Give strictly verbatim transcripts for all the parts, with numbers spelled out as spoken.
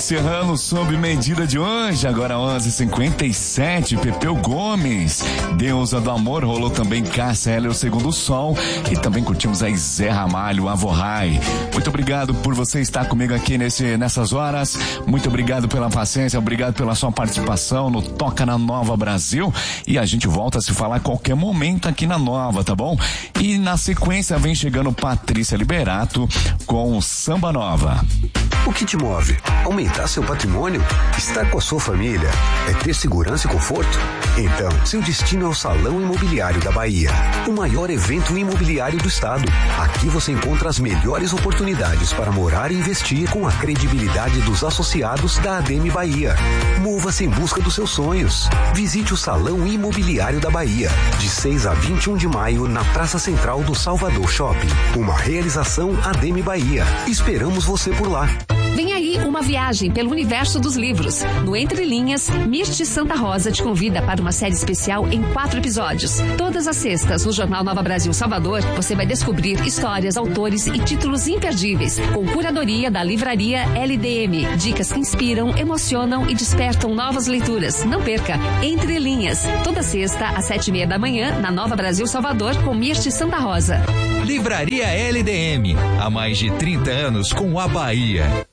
encerrando sob medida de hoje, agora onze e cinquenta e sete, Pepeu Gomes, Deusa do Amor, rolou também Cássia Eller, o Segundo Sol, e também curtimos aí Zé Ramalho, Avorrai. Muito obrigado por você estar comigo aqui nesse, nessas horas, muito obrigado pela paciência, obrigado pela sua participação no Toca na Nova Brasil, e a gente volta a se falar a qualquer momento aqui na Nova, tá bom? E na sequência vem chegando Patrícia Liberato com o Samba Nova. O que te move? Aumentar seu patrimônio? Estar com a sua família? É ter segurança e conforto? Então, seu destino é o Salão Imobiliário da Bahia, o maior evento imobiliário do estado. Aqui você encontra as melhores oportunidades para morar e investir com a credibilidade dos associados da A D M Bahia. Mova-se em busca dos seus sonhos. Visite o Salão Imobiliário da Bahia, de seis a vinte e um de maio, na Praça Central do Salvador Shopping. Uma realização A D M Bahia. Esperamos você por lá. Vem aí uma viagem pelo universo dos livros. No Entre Linhas, Mirti Santa Rosa te convida para uma série especial em quatro episódios. Todas as sextas, no Jornal Nova Brasil Salvador, você vai descobrir histórias, autores e títulos imperdíveis, com curadoria da livraria L D M. Dicas que inspiram, emocionam e despertam novas leituras. Não perca! Entre Linhas, toda sexta, às sete e meia da manhã, na Nova Brasil Salvador, com Mirti Santa Rosa. Livraria L D M, há mais de trinta anos com a Bahia.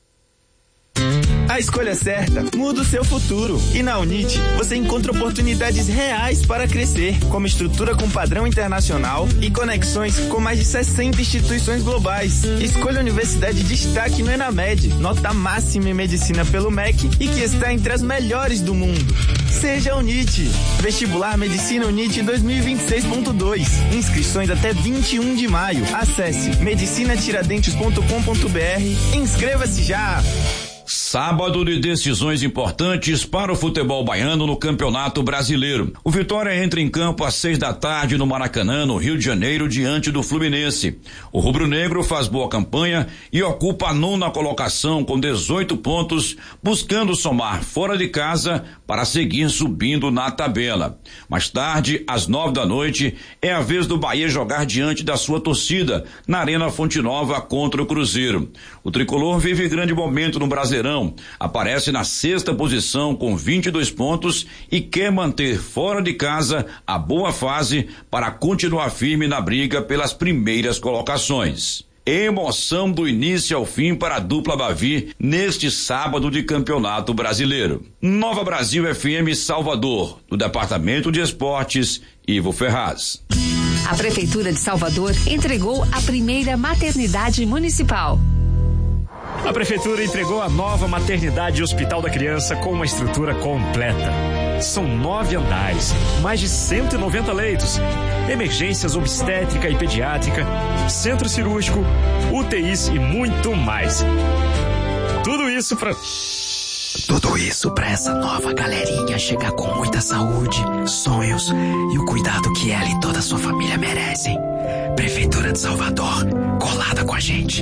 A escolha certa muda o seu futuro. E na Unite, você encontra oportunidades reais para crescer, como estrutura com padrão internacional e conexões com mais de sessenta instituições globais. Escolha a universidade de destaque no Enamed, nota máxima em medicina pelo M E C e que está entre as melhores do mundo. Seja Unite. Vestibular Medicina Unite dois mil e vinte e seis ponto dois. Inscrições até vinte e um de maio. Acesse medicina tiradentes ponto com ponto b r. Inscreva-se já. Sábado de decisões importantes para o futebol baiano no Campeonato Brasileiro. O Vitória entra em campo às seis da tarde no Maracanã, no Rio de Janeiro, diante do Fluminense. O rubro-negro faz boa campanha e ocupa a nona colocação com dezoito pontos, buscando somar fora de casa para seguir subindo na tabela. Mais tarde, às nove da noite, é a vez do Bahia jogar diante da sua torcida, na Arena Fonte Nova contra o Cruzeiro. O tricolor vive grande momento no Brasileirão. Aparece na sexta posição com vinte e dois pontos e quer manter fora de casa a boa fase para continuar firme na briga pelas primeiras colocações. Emoção do início ao fim para a dupla Bavi neste sábado de Campeonato Brasileiro. Nova Brasil F M Salvador, do Departamento de Esportes, Ivo Ferraz. A Prefeitura de Salvador entregou a primeira maternidade municipal. A Prefeitura entregou a nova maternidade e hospital da criança com uma estrutura completa. São nove andares, mais de cento e noventa leitos, emergências obstétrica e pediátrica, centro cirúrgico, U T Is e muito mais. Tudo isso para... Tudo isso para essa nova galerinha chegar com muita saúde, sonhos e o cuidado que ela e toda a sua família merecem. Prefeitura de Salvador, colada com a gente.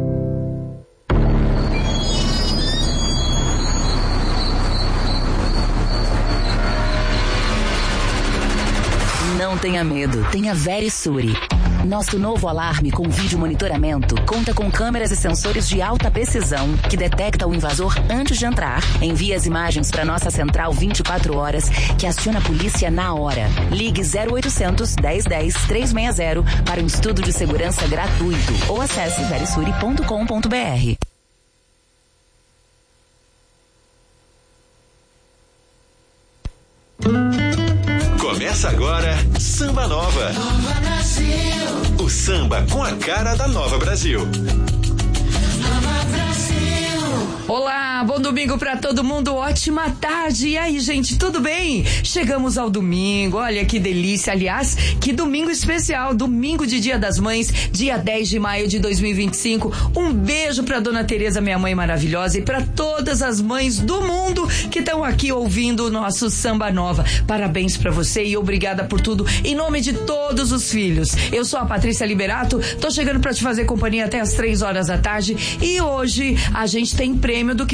Não tenha medo, tenha Verisure. Nosso novo alarme com vídeo monitoramento conta com câmeras e sensores de alta precisão que detecta o invasor antes de entrar. Envia as imagens para nossa central vinte e quatro horas que aciona a polícia na hora. Ligue zero oitocentos, dez dez, trezentos e sessenta para um estudo de segurança gratuito ou acesse verisure ponto com ponto b r. Começa agora Samba Nova. Nova Brasil. O samba com a cara da Nova Brasil. Nova Brasil. Olá, bom domingo pra todo mundo, ótima tarde. E aí, gente, tudo bem? Chegamos ao domingo, olha que delícia. Aliás, que domingo especial, domingo de Dia das Mães, dia dez de maio de dois mil e vinte e cinco. Um beijo pra Dona Tereza, minha mãe maravilhosa, e pra todas as mães do mundo que estão aqui ouvindo o nosso Samba Nova. Parabéns pra você e obrigada por tudo, em nome de todos os filhos. Eu sou a Patrícia Liberato, tô chegando pra te fazer companhia até as três horas da tarde e hoje a gente tem prêmio do Quintal do Espírito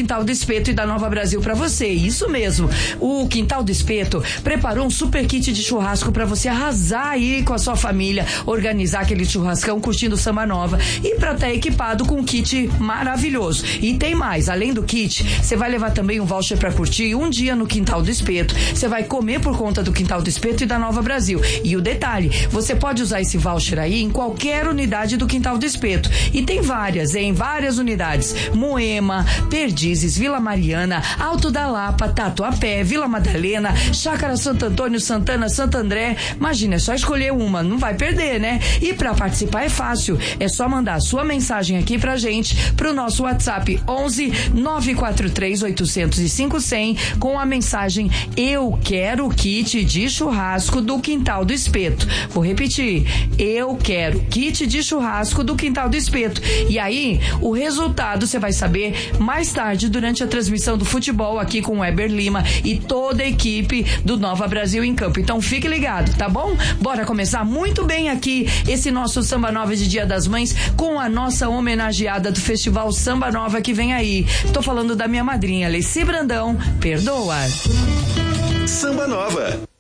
Espeto e da Nova Brasil pra você. Isso mesmo. O Quintal do Espeto preparou um super kit de churrasco pra você arrasar aí com a sua família, organizar aquele churrascão curtindo Samba Nova e pra estar equipado com um kit maravilhoso. E tem mais, além do kit, você vai levar também um voucher pra curtir um dia no Quintal do Espeto. Você vai comer por conta do Quintal do Espeto e da Nova Brasil. E o detalhe, você pode usar esse voucher aí em qualquer unidade do Quintal do Espeto. E tem várias, em várias unidades. Moema, Perdizes, Vila Mariana, Alto da Lapa, Tatuapé, Vila Madalena, Chácara Santo Antônio, Santana, Santo André. Imagina, é só escolher uma, não vai perder, né? E pra participar é fácil, é só mandar sua mensagem aqui pra gente, pro nosso WhatsApp onze nove quatro três oito zero cinco zero zero com a mensagem Eu quero kit de churrasco do Quintal do Espeto. Vou repetir, eu quero kit de churrasco do Quintal do Espeto. E aí, o resultado você vai saber mais tarde durante a transmissão do futebol aqui com o Weber Lima e toda a equipe do Nova Brasil em campo. Então fique ligado, tá bom? Bora começar muito bem aqui esse nosso Samba Nova de Dia das Mães com a nossa homenageada do Festival Samba Nova que vem aí. Tô falando da minha madrinha, Leci Brandão. Perdoa. Samba Nova.